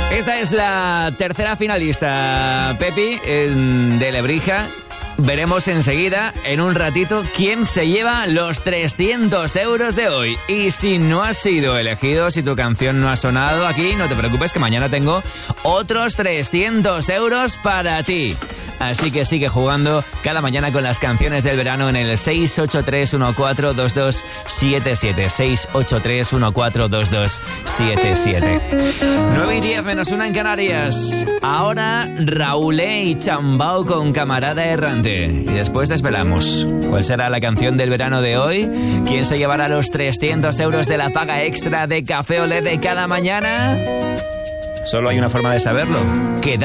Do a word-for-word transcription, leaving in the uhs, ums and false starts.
Esta es la tercera finalista, Pepi, de Lebrija. Veremos enseguida, en un ratito, quién se lleva los trescientos euros de hoy. Y si no has sido elegido, si tu canción no ha sonado aquí, no te preocupes que mañana tengo otros trescientos euros para ti. Así que sigue jugando cada mañana con las canciones del verano en el seis ocho tres uno cuatro dos dos siete siete. seis ocho tres uno cuatro dos dos siete siete. nueve y diez menos una en Canarias. Ahora Raulé y Chambao con Camarada Errante. Y después desvelamos cuál será la canción del verano de hoy. ¿Quién se llevará los trescientos euros de la paga extra de Café Olé de cada mañana? Solo hay una forma de saberlo. Queda